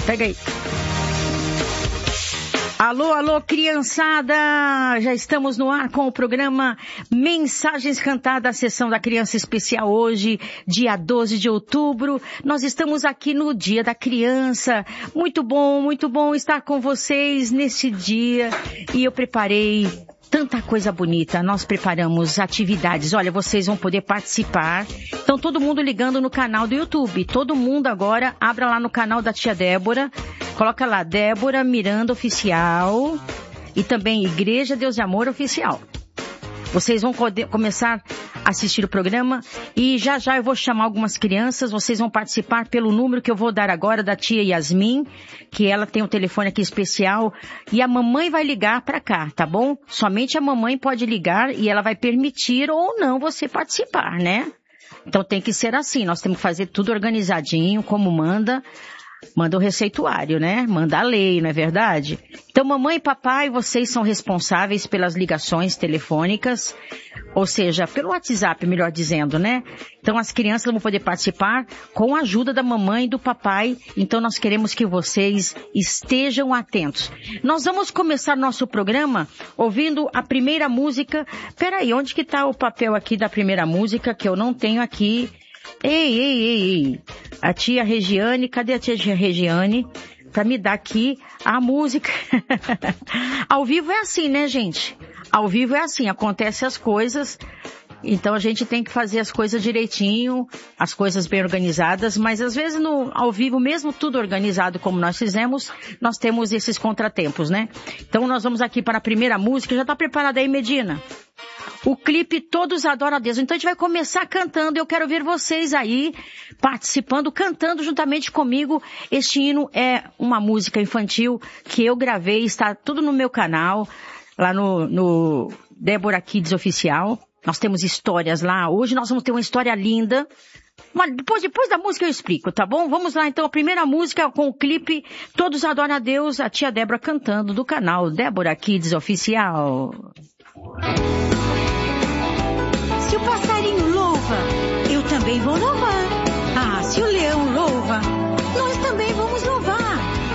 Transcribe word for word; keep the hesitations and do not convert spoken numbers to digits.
Pega aí. Alô, alô, criançada! Já estamos no ar com o programa Mensagens Cantadas, a sessão da criança especial hoje, dia doze de outubro. Nós estamos aqui no Dia da Criança. Muito bom, muito bom estar com vocês nesse dia. E eu preparei tanta coisa bonita. Nós preparamos atividades. Olha, vocês vão poder participar. Então, todo mundo ligando no canal do YouTube. Todo mundo agora, abra lá no canal da tia Débora. Coloca lá, Débora Miranda Oficial e também Igreja Deus e Amor Oficial. Vocês vão poder começar a assistir o programa e já já eu vou chamar algumas crianças, vocês vão participar pelo número que eu vou dar agora da tia Yasmin, que ela tem um telefone aqui especial e a mamãe vai ligar pra cá, tá bom? Somente a mamãe pode ligar e ela vai permitir ou não você participar, né? Então tem que ser assim, nós temos que fazer tudo organizadinho, como manda. Manda o receituário, né? Manda a lei, não é verdade? Então, mamãe e papai, vocês são responsáveis pelas ligações telefônicas, ou seja, pelo WhatsApp, melhor dizendo, né? Então, as crianças vão poder participar com a ajuda da mamãe e do papai. Então, nós queremos que vocês estejam atentos. Nós vamos começar nosso programa ouvindo a primeira música. Peraí, onde que tá o papel aqui da primeira música que eu não tenho aqui? Ei, ei, ei, ei. A tia Regiane, cadê a tia Regiane? Pra me dar aqui a música. Ao vivo é assim, né, gente? Ao vivo é assim, acontecem as coisas. Então a gente tem que fazer as coisas direitinho, as coisas bem organizadas, mas às vezes no, ao vivo, mesmo tudo organizado como nós fizemos, nós temos esses contratempos, né? Então nós vamos aqui para a primeira música. Já tá preparada aí, Medina? O clipe Todos Adoram a Deus. Então a gente vai começar cantando. Eu quero ver vocês aí participando, cantando juntamente comigo. Este hino é uma música infantil que eu gravei, está tudo no meu canal, lá no, no Débora Kids Oficial. Nós temos histórias lá. Hoje nós vamos ter uma história linda. Mas depois, depois da música eu explico, tá bom? Vamos lá então, a primeira música com o clipe Todos Adoram a Deus, a tia Débora cantando do canal Débora Kids Oficial. Se o passarinho louva, eu também vou louvar.